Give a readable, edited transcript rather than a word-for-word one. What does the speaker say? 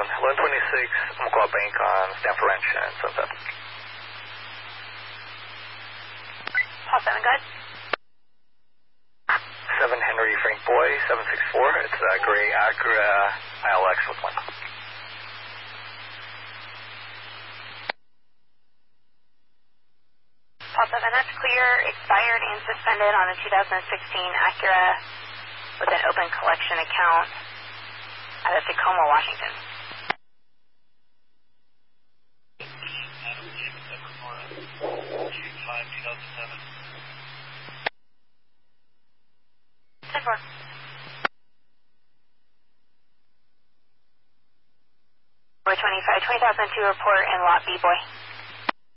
1126, Umpqua Bank on Stanford Ranch and Sunset. Paul 7, go ahead. 7 Henry Frank Boy, 764. It's a gray Acura ILX with one. Paul 7, that's clear, expired and suspended on a 2016 Acura with an open collection account out of Tacoma, Washington. Four. 2002 report in lot B, boy.